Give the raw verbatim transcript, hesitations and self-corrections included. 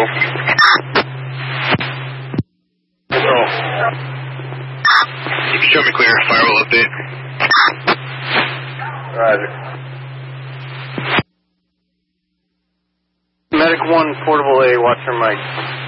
Control. Control. You can show me clear. Firewall update. Roger. Medic one, Portable A, watch your mic.